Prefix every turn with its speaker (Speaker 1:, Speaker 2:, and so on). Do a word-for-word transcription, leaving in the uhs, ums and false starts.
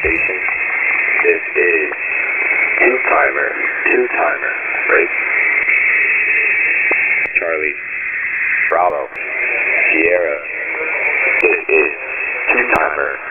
Speaker 1: station. This is two-timer, two-timer, break. Charlie, Bravo, Sierra. This is two-timer.